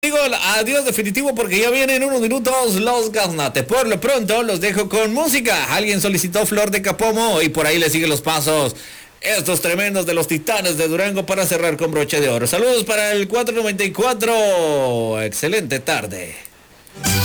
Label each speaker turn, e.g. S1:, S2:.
S1: Digo adiós definitivo porque ya vienen unos minutos los Gaznate. Por lo pronto los dejo con música. Alguien solicitó Flor de Capomo y por ahí le siguen los pasos. Estos tremendos de los Titanes de Durango para cerrar con broche de oro. Saludos para el 494. Excelente tarde.